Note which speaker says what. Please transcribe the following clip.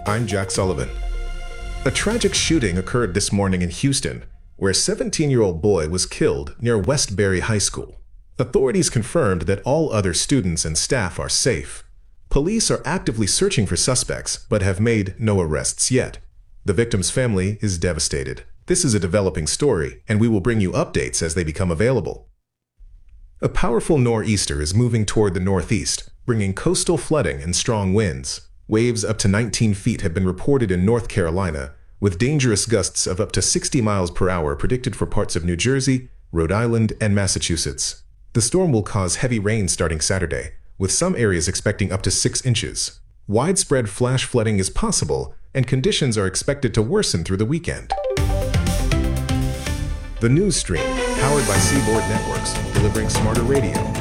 Speaker 1: I'm Jack Sullivan. A tragic shooting occurred this morning in Houston, where a 17-year-old boy was killed near Westbury High School. Authorities confirmed that all other students and staff are safe. Police are actively searching for suspects, but have made no arrests yet. The victim's family is devastated. This is a developing story, and we will bring you updates as they become available. A powerful nor'easter is moving toward the northeast, bringing coastal flooding and strong winds. Waves up to 19 feet have been reported in North Carolina, with dangerous gusts of up to 60 miles per hour predicted for parts of New Jersey, Rhode Island, and Massachusetts. The storm will cause heavy rain starting Saturday, with some areas expecting up to 6 inches. Widespread flash flooding is possible, and conditions are expected to worsen through the weekend. The News Stream, powered by Seaboard Networks, delivering smarter radio.